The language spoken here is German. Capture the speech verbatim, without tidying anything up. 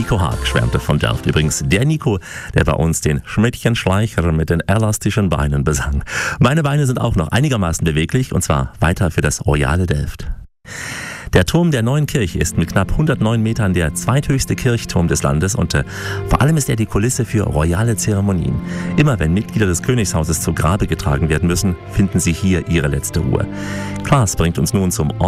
Nico Haag schwärmte von Delft. Übrigens der Nico, der bei uns den Schmidtchen-Schleicher mit den elastischen Beinen besang. Meine Beine sind auch noch einigermaßen beweglich, und zwar weiter für das Royale Delft. Der Turm der Neuen Kirche ist mit knapp hundertneun Metern der zweithöchste Kirchturm des Landes und äh, vor allem ist er die Kulisse für royale Zeremonien. Immer wenn Mitglieder des Königshauses zu Grabe getragen werden müssen, finden sie hier ihre letzte Ruhe. Klaas bringt uns nun zum